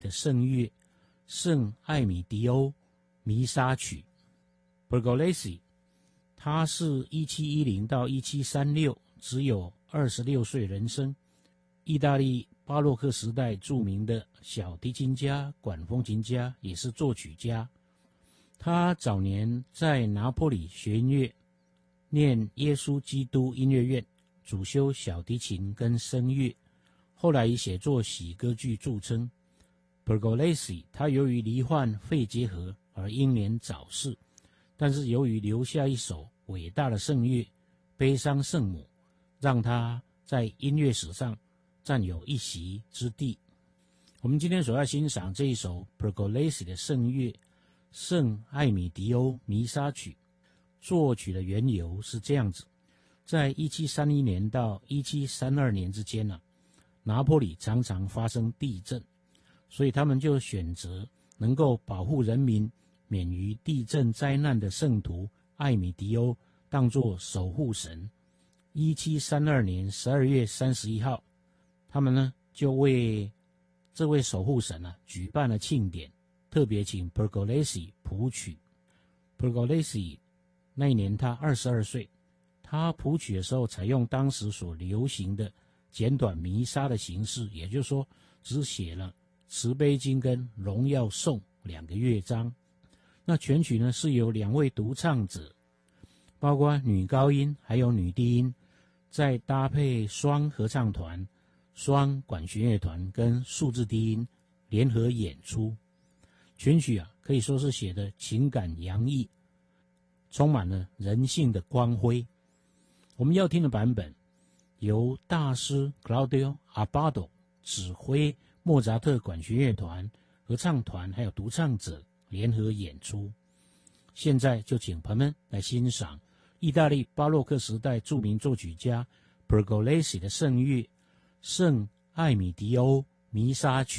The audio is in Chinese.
的圣乐圣艾米迪欧弥撒曲。 Pergolesi 他是1710到1736，只有26岁人生，意大利巴洛克时代著名的小提琴家、管风琴家，也是作曲家。他早年在拿坡里学音乐，念耶稣基督音乐院，主修小提琴跟声乐，后来以写作喜歌剧著称。 Pergolesi 他由于罹患肺结核而英年早逝，但是由于留下一首伟大的圣乐《悲伤圣母》，让他在音乐史上占有一席之地。我们今天所要欣赏这一首 Pergolesi 的圣乐圣艾米迪欧弥撒曲，作曲的缘由是这样子：在1731年到1732年之间拿坡里常常发生地震，所以他们就选择能够保护人民免于地震灾难的圣徒艾米迪欧当作守护神。1732年12月31号，他们就为这位守护神举办了庆典，特别请 Pergolesi 谱曲。 Pergolesi 那一年他22岁，他谱曲的时候采用当时所流行的简短弥撒的形式，也就是说只写了慈悲经跟荣耀颂2个乐章。那全曲是由2位独唱者，包括女高音还有女低音，再搭配双合唱团、双管弦乐团跟数字低音联合演出。全曲可以说是写的情感洋溢，充满了人性的光辉。我们要听的版本由大师 Claudio Abbado 指挥莫扎特管弦乐团、合唱团还有独唱者联合演出。现在就请朋友们来欣赏意大利巴洛克时代著名作曲家 Pergolesi 的圣乐圣艾米迪欧弥撒曲。